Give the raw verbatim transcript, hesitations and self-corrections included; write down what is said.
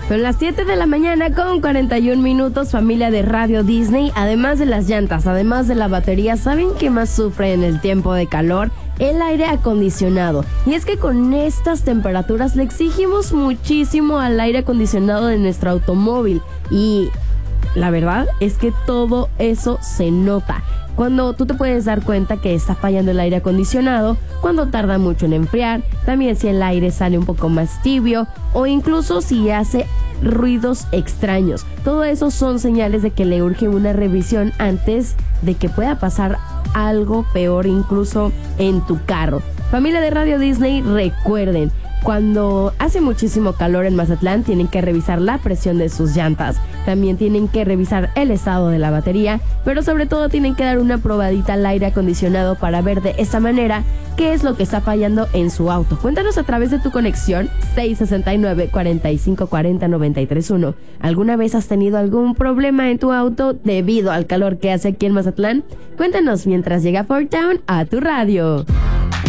Son las siete de la mañana con cuarenta y un minutos, familia de Radio Disney. Además de las llantas, además de la batería, ¿saben qué más sufre en el tiempo de calor? El aire acondicionado. Y es que con estas temperaturas le exigimos muchísimo al aire acondicionado de nuestro automóvil. Y la verdad es que todo eso se nota. Cuando tú te puedes dar cuenta que está fallando el aire acondicionado, cuando tarda mucho en enfriar, también si el aire sale un poco más tibio o incluso si hace ruidos extraños. Todo eso son señales de que le urge una revisión antes de que pueda pasar algo peor incluso en tu carro. Familia de Radio Disney, recuerden, cuando hace muchísimo calor en Mazatlán, tienen que revisar la presión de sus llantas. También tienen que revisar el estado de la batería, pero sobre todo tienen que dar una probadita al aire acondicionado para ver de esta manera qué es lo que está fallando en su auto. Cuéntanos a través de tu conexión seis seis nueve, cuatro cinco cuatro cero, nueve tres uno. ¿Alguna vez has tenido algún problema en tu auto debido al calor que hace aquí en Mazatlán? Cuéntanos mientras llega Four Town a tu radio.